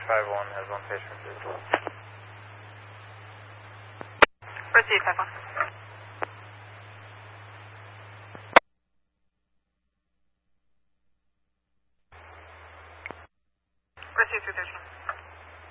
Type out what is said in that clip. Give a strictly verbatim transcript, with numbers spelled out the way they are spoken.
five one has one patient, please. Proceed, five one. Proceed, two thirteen.